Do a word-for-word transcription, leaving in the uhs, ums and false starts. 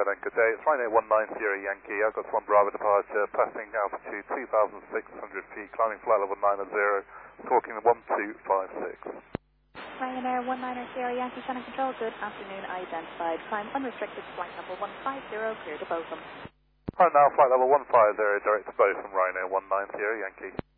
then, good day. It's Ryanair one nine zero Yankee. I've got Swan Bravo departure, passing altitude two thousand six hundred feet, climbing flight level nine zero, talking one two five six. Ryanair one nine zero Yankee Center Control, good afternoon, identified. Climb unrestricted, flight level one five zero, clear to Bochum. Right now, flight level one five zero, direct to Bochum, Ryanair one nine zero Yankee.